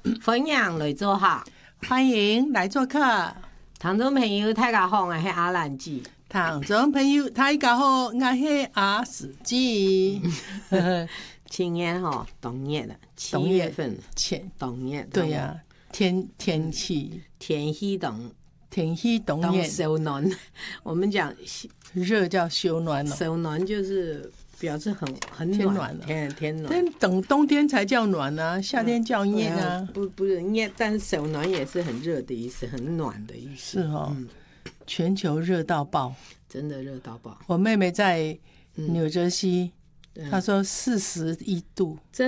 分享来做客， 欢迎来做客。 听众朋友大家好，我是阿兰姐。 听众朋友大家好，我是阿史记。 今年冬日了，7月份冬日。 对呀，天气冻， 天气冬日收暖。我们讲热叫收暖了， 收暖就是表示很暖了，天暖。 但等冬天才叫暖啊，夏天叫热啊。 不是热，但是收暖也是很热的意思，很暖的意思。 是哦，全球热到爆， 真的热到爆。 我妹妹在纽泽西，她说41度。